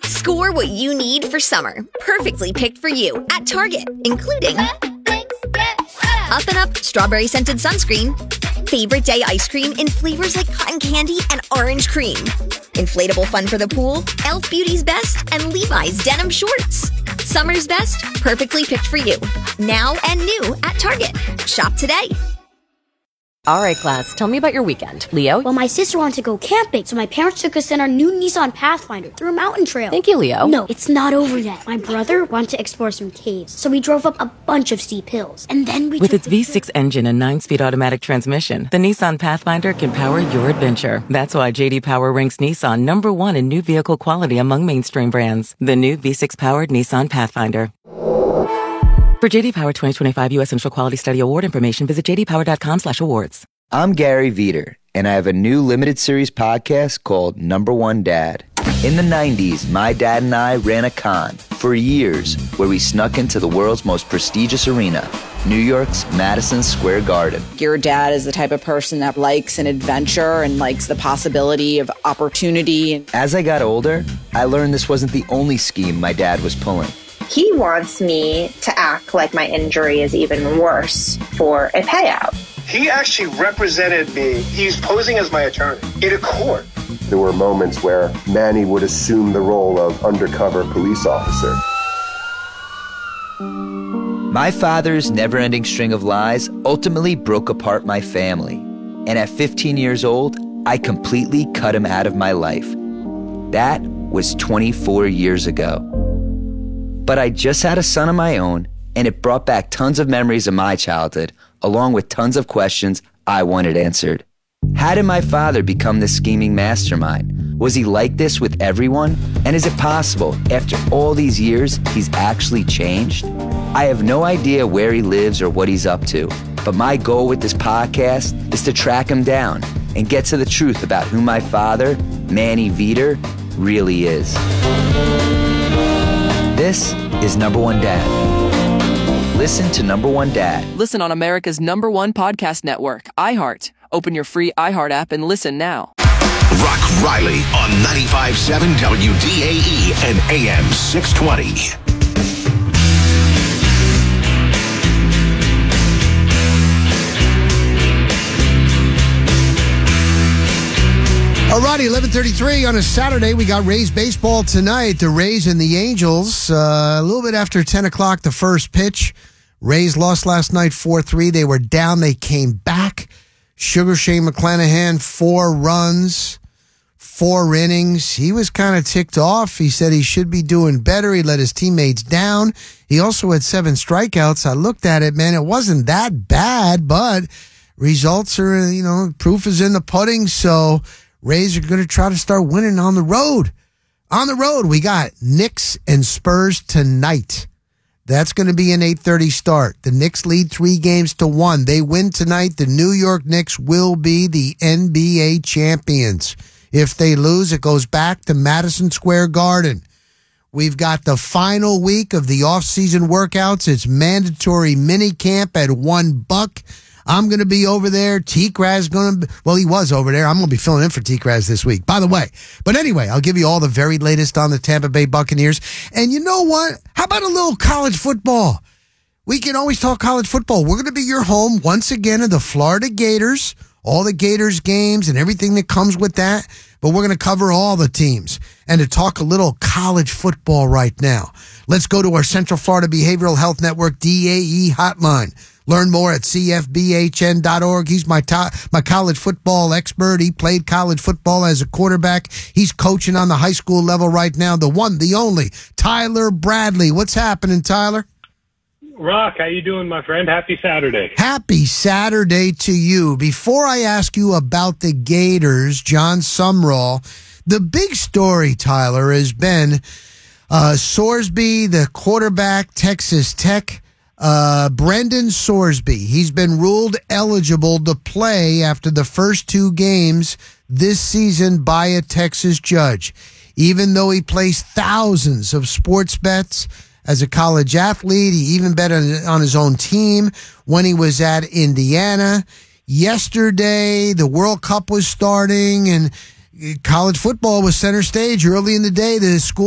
Score what you need for summer. Perfectly picked for you at Target, including Up and Up Strawberry Scented Sunscreen, Favorite Day Ice Cream in flavors like cotton candy and orange cream, Inflatable Fun for the Pool, Elf Beauty's Best, and Levi's Denim Shorts. Summer's best, perfectly picked for you. Now and new at Target. Shop today. All right, class, tell me about your weekend. Leo? Well, my sister wanted to go camping, so my parents took us in our new Nissan Pathfinder through a mountain trail. Thank you, Leo. No, it's not over yet. My brother wanted to explore some caves, so we drove up a bunch of steep hills. And then we With its V6 engine and 9-speed automatic transmission, the Nissan Pathfinder can power your adventure. That's why J.D. Power ranks Nissan #1 in new vehicle quality among mainstream brands. The new V6-powered Nissan Pathfinder. For J.D. Power 2025 U.S. Central Quality Study Award information, visit jdpower.com/awards. I'm Gary Veter, and I have a new limited series podcast called Number One Dad. In the 90s, my dad and I ran a con for years where we snuck into the world's most prestigious arena, New York's Madison Square Garden. Your dad is the type of person that likes an adventure and likes the possibility of opportunity. As I got older, I learned this wasn't the only scheme my dad was pulling. He wants me to act like my injury is even worse for a payout. He actually represented me. He's posing as my attorney in a court. There were moments where Manny would assume the role of undercover police officer. My father's never-ending string of lies ultimately broke apart my family. And at 15 years old, I completely cut him out of my life. That was 24 years ago. But I just had a son of my own, and it brought back tons of memories of my childhood, along with tons of questions I wanted answered. How did my father become this scheming mastermind? Was he like this with everyone? And is it possible, after all these years, he's actually changed? I have no idea where he lives or what he's up to, but my goal with this podcast is to track him down and get to the truth about who my father, Manny Veter, really is. This is Number One Dad. Listen to Number One Dad. Listen on America's #1 podcast network, iHeart. Open your free iHeart app and listen now. Rock Riley on 95.7 WDAE and AM 620. Alrighty, 11:33 on a Saturday. We got Rays baseball tonight. The Rays and the Angels. A little bit after 10 o'clock, the first pitch. Rays lost last night 4-3. They were down. They came back. Sugar Shane McClanahan, 4 runs, 4 innings. He was kind of ticked off. He said he should be doing better. He let his teammates down. He also had 7 strikeouts. I looked at it, man. It wasn't that bad, but results are, proof is in the pudding. So Rays are going to try to start winning on the road. On the road, we got Knicks and Spurs tonight. That's going to be an 8:30 start. The Knicks lead 3-1. They win tonight. The New York Knicks will be the NBA champions. If they lose, it goes back to Madison Square Garden. We've got the final week of the off-season workouts. It's mandatory mini camp at $1. I'm going to be over there. T-Kraz going to, he was over there. I'm going to be filling in for T-Kraz this week, by the way. But anyway, I'll give you all the very latest on the Tampa Bay Buccaneers. And you know what? How about a little college football? We can always talk college football. We're going to be your home once again of the Florida Gators, all the Gators games and everything that comes with that. But we're going to cover all the teams and to talk a little college football right now. Let's go to our Central Florida Behavioral Health Network DAE hotline. Learn more at cfbhn.org. He's my college football expert. He played college football as a quarterback. He's coaching on the high school level right now. The one, the only, Tyler Bradley. What's happening, Tyler? Rock, how you doing, my friend? Happy Saturday. Happy Saturday to you. Before I ask you about the Gators, John Sumrall, the big story, Tyler, has been Sorsby, the quarterback, Texas Tech. Brendan Sorsby, he's been ruled eligible to play after the first 2 games this season by a Texas judge. Even though he placed thousands of sports bets as a college athlete, he even bet on his own team when he was at Indiana. Yesterday, the World Cup was starting and college football was center stage early in the day. The school